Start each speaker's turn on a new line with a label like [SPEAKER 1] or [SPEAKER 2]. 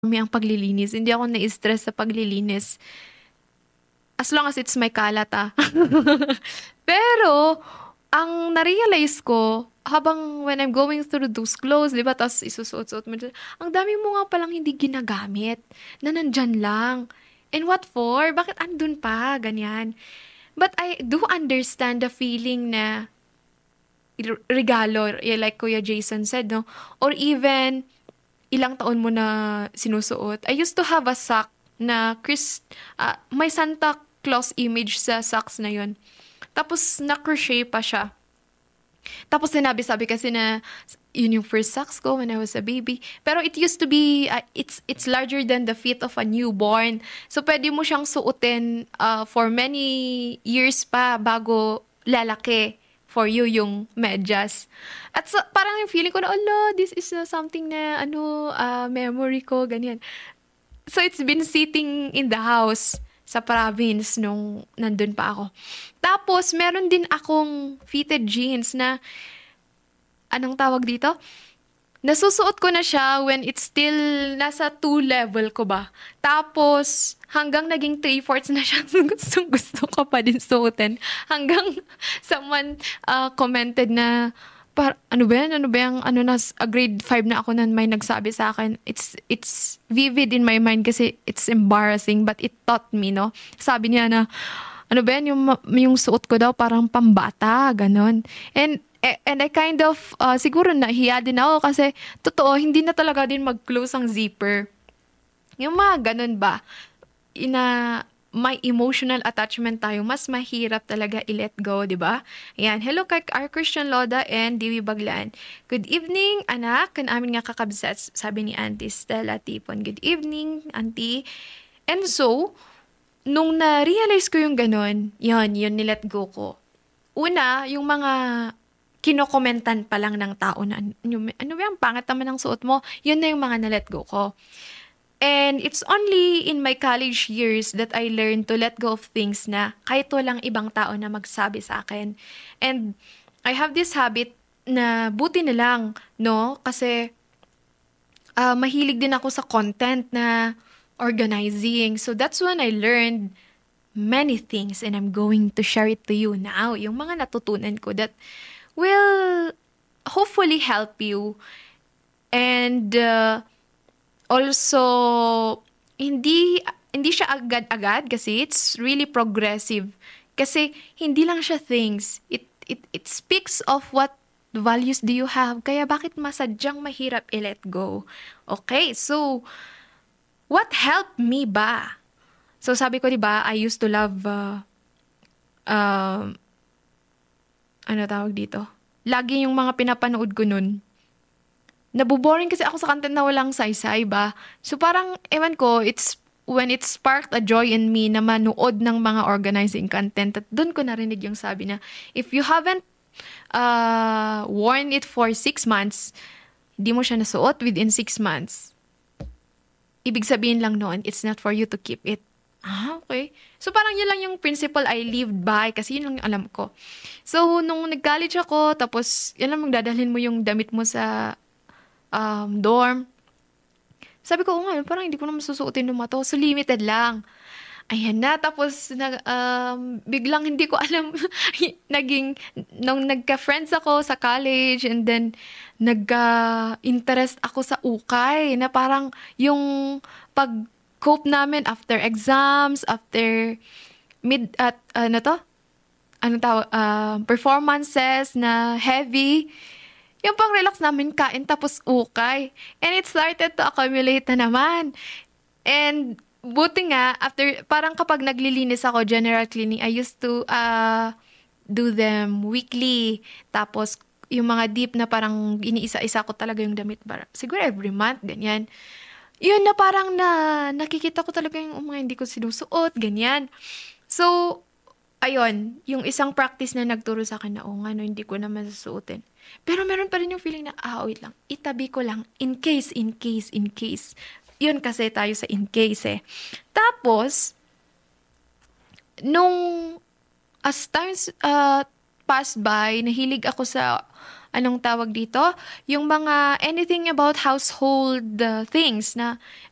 [SPEAKER 1] ang paglilinis. Hindi ako na-stress sa paglilinis. As long as it's may kalat, ah. Pero, ang na-realize ko, habang when I'm going through those clothes, di ba, tapos isusuot-suot mo dyan, ang dami mo nga palang hindi ginagamit, na nandyan lang. And what for? Bakit andun pa? Ganyan. But I do understand the feeling na regalo, like Kuya Jason said, no? Or even, ilang taon mo na sinusuot. I used to have a sock na may Santa Claus image sa socks na yun. Tapos, na-crochet pa siya. Tapos, sabi kasi na, yun yung first socks ko when I was a baby. Pero it used to be, it's larger than the feet of a newborn. So, pwede mo siyang suotin for many years pa bago lalaki for you yung medyas. At so, parang yung feeling ko na, this is something na, memory ko, ganyan. So, it's been sitting in the house sa province nung nandun pa ako. Tapos, meron din akong fitted jeans na, anong tawag dito? Nasusuot ko na siya when it's still nasa 2 level ko ba. Tapos, hanggang naging 3/4 na siya. Gusto ko pa din suotin. Hanggang someone commented na, ano ba yan? Grade 5 na ako na may nagsabi sa akin. It's vivid in my mind kasi it's embarrassing but it taught me, no? Sabi niya na, ano ba yan? Yung suot ko daw parang pambata, ganon. And I kind of, siguro nahiya din ako kasi, totoo, hindi na talaga din mag-close ang zipper. Yung mga ganon ba? May emotional attachment tayo, mas mahirap talaga i-let go, di ba? Ayan, hello kay R. Christian Loda and Diwi Baglaan. Good evening, anak. Kan amin nga kakabsat, sabi ni Auntie Stella Tipon. Good evening, Auntie. And so, nung na-realize ko yung ganon, yun ni-let go ko. Una, yung mga kinokomentan pa lang ng tao na, ano ba yung pangat naman ng suot mo? Yun na yung mga na-let go ko. And it's only in my college years that I learned to let go of things na kahit walang ibang tao na magsabi sa akin. And I have this habit na buti na lang, no? Kasi mahilig din ako sa content na organizing. So that's when I learned many things and I'm going to share it to you now. Yung mga natutunan ko that will hopefully help you. And also, hindi siya agad-agad kasi it's really progressive. Kasi hindi lang siya things. It speaks of what values do you have. Kaya bakit masadyang mahirap i-let go? Okay, so, what helped me ba? So, sabi ko, diba, I used to love, ano tawag dito? Lagi yung mga pinapanood ko nun. Nabuboring kasi ako sa content na walang saysay ba? So parang, ewan ko, when it sparked a joy in me na manood ng mga organizing content, at dun ko narinig yung sabi na, if you haven't worn it for 6 months, hindi mo siya nasuot within 6 months. Ibig sabihin lang noon, it's not for you to keep it. Okay. So parang yun lang yung principle I lived by kasi yun lang yung alam ko. So nung nag-college ako, tapos yun lang magdadalhin mo yung damit mo sa dorm. Sabi ko, nga, parang hindi ko naman susuotin ng mato. So, limited lang. Ayan na. Tapos, biglang hindi ko alam, nung nagka-friends ako sa college, and then, nagka-interest ako sa ukay, na parang, yung pag-cope namin after exams, after performances na heavy, yung pang-relax namin, kain tapos ukay. And it started to accumulate na naman. And buti nga, parang kapag naglilinis ako, general cleaning, I used to do them weekly. Tapos, yung mga deep na parang iniisa-isa ko talaga yung damit. Siguro every month, ganyan. Yun na parang nakikita ko talaga yung mga hindi ko sinusuot, ganyan. So, ayun, yung isang practice na nagturo sa akin na, hindi ko naman susuotin. Pero meron pa rin yung feeling na, wait lang, itabi ko lang, in case. Yun kasi tayo sa in case eh. Tapos, as times passed by, nahilig ako sa, anong tawag dito? Yung mga anything about household things na,